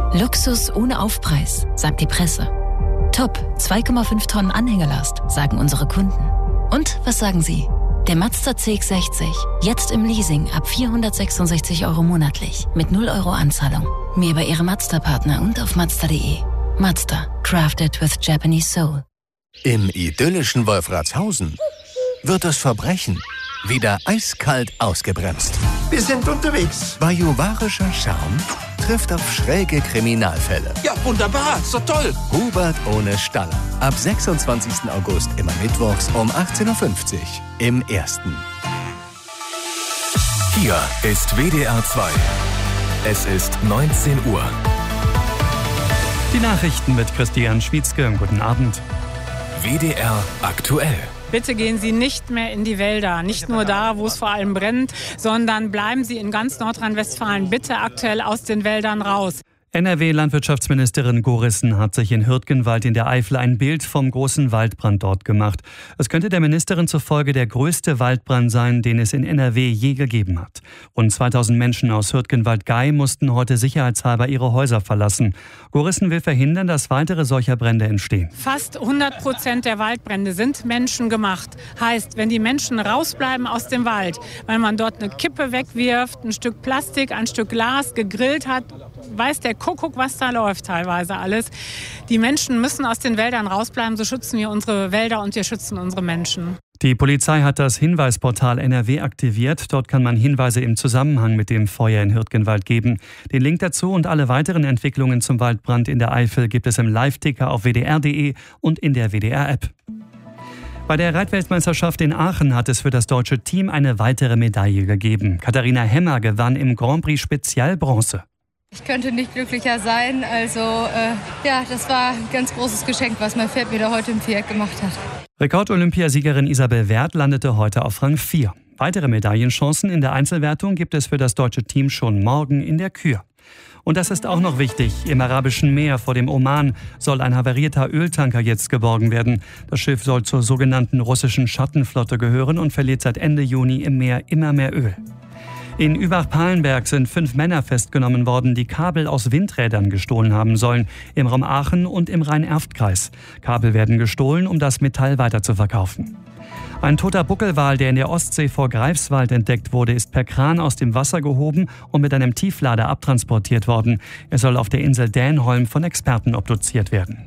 Luxus ohne Aufpreis, sagt die Presse. Top, 2,5 Tonnen Anhängelast, sagen unsere Kunden. Und was sagen Sie? Der Mazda CX-60, jetzt im Leasing ab 466 € monatlich, mit 0 € Anzahlung. Mehr bei Ihrem Mazda-Partner und auf Mazda.de. Mazda, crafted with Japanese soul. Im idyllischen Wolfratshausen wird das Verbrechen wieder eiskalt ausgebremst. Wir sind unterwegs. Bajuwarischer Charme trifft auf schräge Kriminalfälle. Ja, wunderbar, so toll. Hubert ohne Staller. Ab 26. August immer mittwochs um 18:50 Uhr im Ersten. Hier ist WDR 2. Es ist 19 Uhr. Die Nachrichten mit Christian Schwietzke. Guten Abend. WDR aktuell. Bitte gehen Sie nicht mehr in die Wälder, nicht nur da, wo es vor allem brennt, sondern bleiben Sie in ganz Nordrhein-Westfalen bitte aktuell aus den Wäldern raus. NRW-Landwirtschaftsministerin Gorissen hat sich in Hürtgenwald in der Eifel ein Bild vom großen Waldbrand dort gemacht. Es könnte der Ministerin zufolge der größte Waldbrand sein, den es in NRW je gegeben hat. Rund 2000 Menschen aus Hürtgenwald-Gei mussten heute sicherheitshalber ihre Häuser verlassen. Gorissen will verhindern, dass weitere solcher Brände entstehen. Fast 100% der Waldbrände sind menschengemacht. Heißt, wenn die Menschen rausbleiben aus dem Wald, weil man dort eine Kippe wegwirft, ein Stück Plastik, ein Stück Glas gegrillt hat, weiß der Kuckuck, was da läuft teilweise alles. Die Menschen müssen aus den Wäldern rausbleiben, so schützen wir unsere Wälder und wir schützen unsere Menschen. Die Polizei hat das Hinweisportal NRW aktiviert. Dort kann man Hinweise im Zusammenhang mit dem Feuer in Hürtgenwald geben. Den Link dazu und alle weiteren Entwicklungen zum Waldbrand in der Eifel gibt es im Live-Ticker auf wdr.de und in der WDR-App. Bei der Reitweltmeisterschaft in Aachen hat es für das deutsche Team eine weitere Medaille gegeben. Katharina Hemmer gewann im Grand Prix Spezial Bronze. Ich könnte nicht glücklicher sein. Also das war ein ganz großes Geschenk, was mein Pferd mir da heute im Viereck gemacht hat. Rekord-Olympiasiegerin Isabel Werth landete heute auf Rang 4. Weitere Medaillenchancen in der Einzelwertung gibt es für das deutsche Team schon morgen in der Kür. Und das ist auch noch wichtig. Im Arabischen Meer vor dem Oman soll ein havarierter Öltanker jetzt geborgen werden. Das Schiff soll zur sogenannten russischen Schattenflotte gehören und verliert seit Ende Juni im Meer immer mehr Öl. In Übach-Palenberg sind 5 Männer festgenommen worden, die Kabel aus Windrädern gestohlen haben sollen, im Raum Aachen und im Rhein-Erft-Kreis. Kabel werden gestohlen, um das Metall weiterzuverkaufen. Ein toter Buckelwal, der in der Ostsee vor Greifswald entdeckt wurde, ist per Kran aus dem Wasser gehoben und mit einem Tieflader abtransportiert worden. Er soll auf der Insel Dänholm von Experten obduziert werden.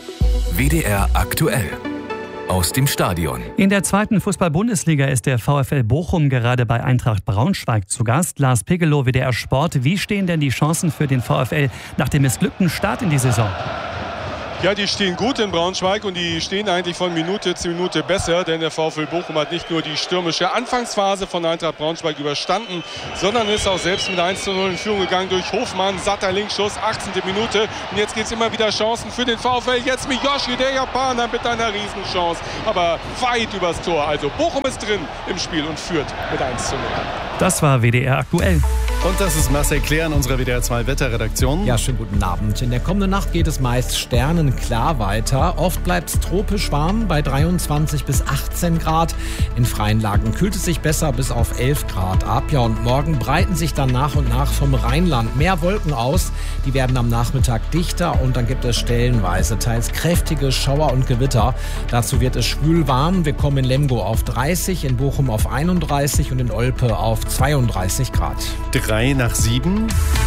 WDR aktuell. Aus dem Stadion. In der 2. Fußball-Bundesliga ist der VfL Bochum gerade bei Eintracht Braunschweig zu Gast. Lars Pegelow, WDR Sport. Wie stehen denn die Chancen für den VfL nach dem missglückten Start in die Saison? Ja, die stehen gut in Braunschweig und die stehen eigentlich von Minute zu Minute besser, denn der VfL Bochum hat nicht nur die stürmische Anfangsphase von Eintracht Braunschweig überstanden, sondern ist auch selbst mit 1:0 in Führung gegangen durch Hofmann, satter Linksschuss, 18. Minute und jetzt gibt es immer wieder Chancen für den VfL, jetzt Miyoshi, der Japaner mit einer Riesenchance, aber weit übers Tor, also Bochum ist drin im Spiel und führt mit 1:0. Das war WDR aktuell. Und das ist Marcel Claire in unserer WDR 2 Wetterredaktion. Ja, schönen guten Abend. In der kommenden Nacht geht es meist sternenklar weiter. Oft bleibt es tropisch warm bei 23 bis 18 Grad. In freien Lagen kühlt es sich besser bis auf 11 Grad ab. Ja, und morgen breiten sich dann nach und nach vom Rheinland mehr Wolken aus. Die werden am Nachmittag dichter und dann gibt es stellenweise teils kräftige Schauer und Gewitter. Dazu wird es schwül warm. Wir kommen in Lemgo auf 30, in Bochum auf 31 und in Olpe auf 32 Grad. 6:03.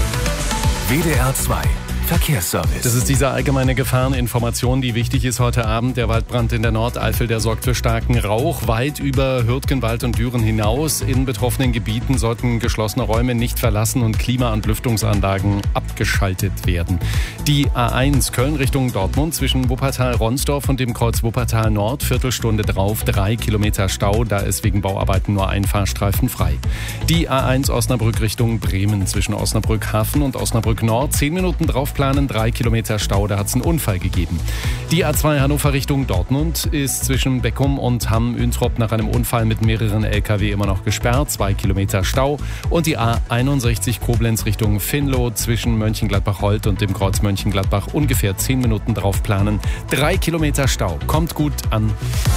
WDR 2. Verkehrsservice. Das ist diese allgemeine Gefahreninformation, die wichtig ist heute Abend. Der Waldbrand in der Nordeifel, der sorgt für starken Rauch weit über Hürtgenwald und Düren hinaus. In betroffenen Gebieten sollten geschlossene Räume nicht verlassen und Klima- und Lüftungsanlagen abgeschaltet werden. Die A1 Köln Richtung Dortmund zwischen Wuppertal-Ronsdorf und dem Kreuz Wuppertal Nord, Viertelstunde drauf, 3 Kilometer Stau. Da ist wegen Bauarbeiten nur ein Fahrstreifen frei. Die A1 Osnabrück Richtung Bremen zwischen Osnabrück Hafen und Osnabrück Nord, 10 Minuten drauf planen, 3 Kilometer Stau, da hat es einen Unfall gegeben. Die A2 Hannover Richtung Dortmund ist zwischen Beckum und Hamm-Üntrop nach einem Unfall mit mehreren LKW immer noch gesperrt, 2 Kilometer Stau. Und die A61 Koblenz Richtung Finloh zwischen Mönchengladbach-Holt und dem Kreuz Mönchengladbach ungefähr 10 Minuten drauf planen, 3 Kilometer Stau. Kommt gut an.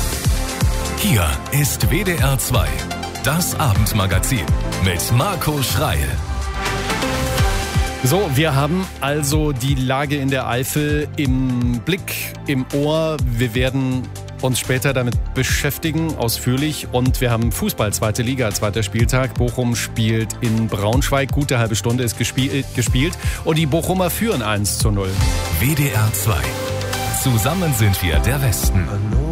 Hier ist WDR 2, das Abendmagazin mit Marco Schreil. So, wir haben also die Lage in der Eifel im Blick, im Ohr. Wir werden uns später damit beschäftigen, ausführlich. Und wir haben Fußball, 2. Liga, 2. Spieltag. Bochum spielt in Braunschweig. Gute halbe Stunde ist gespielt. Und die Bochumer führen 1:0. WDR 2. Zusammen sind wir der Westen.